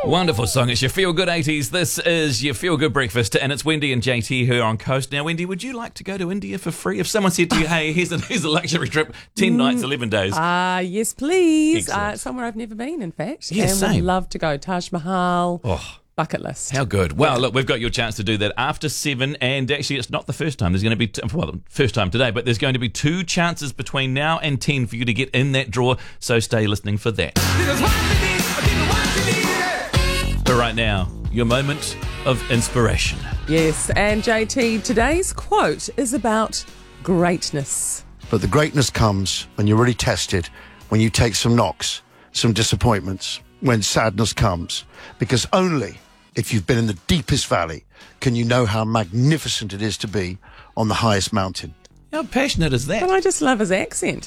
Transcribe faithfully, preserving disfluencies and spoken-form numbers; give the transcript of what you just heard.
Wonderful song. It's your Feel Good eighties. This is your Feel Good Breakfast, and it's Wendy and J T here on Coast. Now, Wendy, would you like to go to India for free? If someone said to you, hey, here's a, here's a luxury trip, ten nights, eleven days. Ah, uh, yes, please. Excellent. Uh, somewhere I've never been, in fact. Yeah, and same. would love to go. Taj Mahal. Oh. Bucket list. How good. Well, yeah. Look, we've got your chance to do that after seven, and actually it's not the first time. There's going to be, t- well, first time today, but there's going to be two chances between now and ten for you to get in that draw, so stay listening for that. But right now, your moment of inspiration. Yes, and J T, today's quote is about greatness. But the greatness comes when you're really tested, when you take some knocks, some disappointments, when sadness comes. Because only if you've been in the deepest valley can you know how magnificent it is to be on the highest mountain. How passionate is that? But I just love his accent.